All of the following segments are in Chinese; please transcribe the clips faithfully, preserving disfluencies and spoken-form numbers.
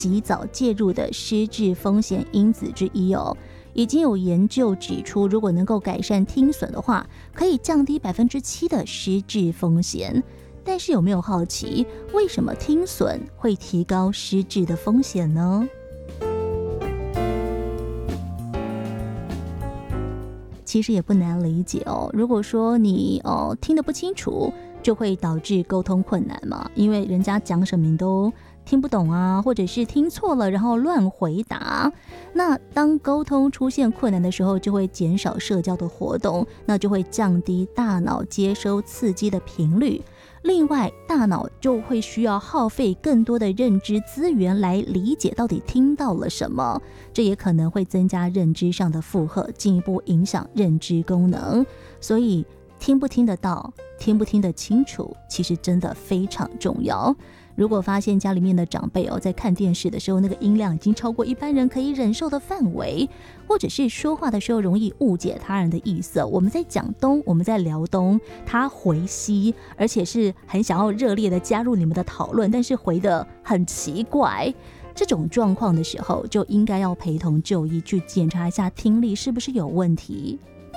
及早介入的失智风险因子之一哦。已经有研究指出，如果能够改善听损的话，可以降低百分之七的失智风险。但是有没有好奇，为什么听损会提高失智的风险呢？其实也不难理解哦。如果说你哦听得不清楚，就会导致沟通困难嘛，因为人家讲什么你都听不懂啊，或者是听错了然后乱回答。那当沟通出现困难的时候，就会减少社交的活动，那就会降低大脑接收刺激的频率。另外，大脑就会需要耗费更多的认知资源来理解到底听到了什么，这也可能会增加认知上的负荷，进一步影响认知功能。所以听不听得到，听不听得清楚，其实真的非常重要。如果发现家里面的长辈哦，在看电视的时候，那个音量已经超过一般人可以忍受的范围，或者是说话的时候容易误解他人的意思，我们在讲东，我们在聊东，他回西，而且是很想要热烈的加入你们的讨论，但是回得很奇怪，这种状况的时候，就应该要陪同就医去检查一下听力是不是有问题。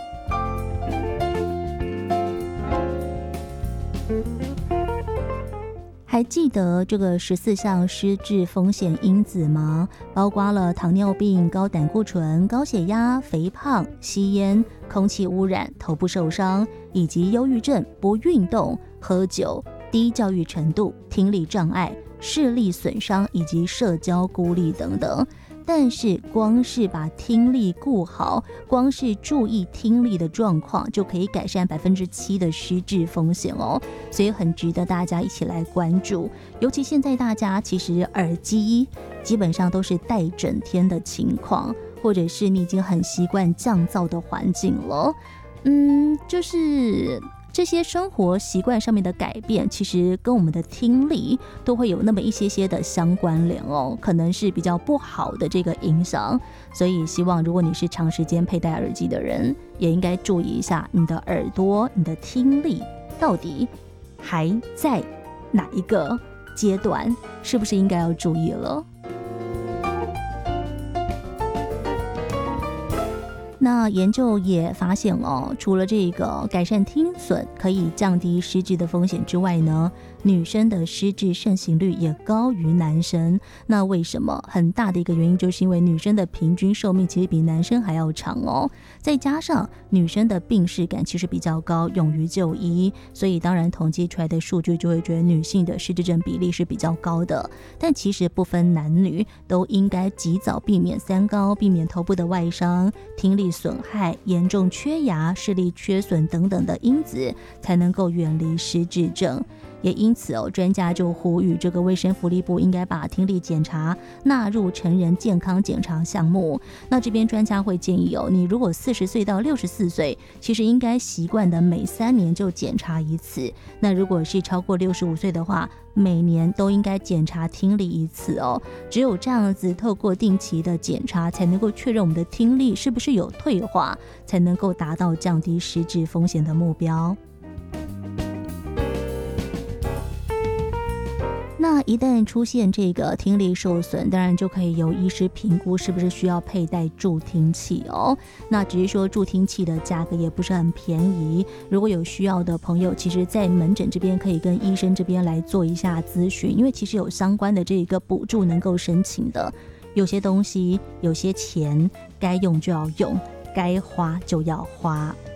还记得这个十四项失智风险因子吗？包括了糖尿病、高胆固醇、高血压、肥胖、吸烟、空气污染、头部受伤，以及忧郁症、不运动、喝酒、低教育程度、听力障碍、视力损伤以及社交孤立等等。但是光是把听力顾好，光是注意听力的状况，就可以改善百分之七的失智风险哦，所以很值得大家一起来关注。尤其现在大家其实耳机基本上都是戴整天的情况，或者是你已经很习惯降噪的环境了，嗯，就是这些生活习惯上面的改变，其实跟我们的听力都会有那么一些些的相关联哦，可能是比较不好的这个影响。所以希望如果你是长时间佩戴耳机的人，也应该注意一下你的耳朵、你的听力到底还在哪一个阶段，是不是应该要注意了。那研究也发现哦，除了这个改善听损可以降低失智的风险之外呢，女生的失智盛行率也高于男生。那为什么？很大的一个原因就是因为女生的平均寿命其实比男生还要长哦，再加上女生的病识感其实比较高，勇于就医，所以当然统计出来的数据就会觉得女性的失智症比例是比较高的。但其实不分男女，都应该及早避免三高，避免头部的外伤、听力损害、严重缺牙、视力缺损等等的因子，才能够远离失智症。也因此哦，专家就呼吁这个卫生福利部应该把听力检查纳入成人健康检查项目。那这边专家会建议哦，你如果四十岁到六十四岁，其实应该习惯的每三年就检查一次。那如果是超过六十五岁的话，每年都应该检查听力一次哦。只有这样子，透过定期的检查，才能够确认我们的听力是不是有退化，才能够达到降低失智风险的目标。那一旦出现这个听力受损，当然就可以由医师评估是不是需要佩戴助听器哦。那只是说助听器的价格也不是很便宜，如果有需要的朋友，其实在门诊这边可以跟医生这边来做一下咨询，因为其实有相关的这个补助能够申请的。有些东西，有些钱该用就要用，该花就要花。